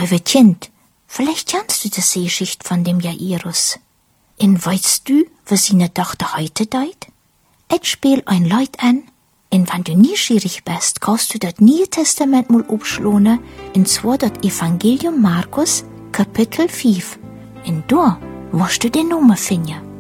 Halve Kind, vielleicht kennst du das Geschicht von dem Jairus. Und weißt du, was seine Tochter heute deut? Ich spiel ein Lied an, und wenn du neugierig bist, kannst du das Neue Testament mal abschlagen, und zwar das Evangelium Markus, Kapitel 5. Und da wirst du den Namen finden.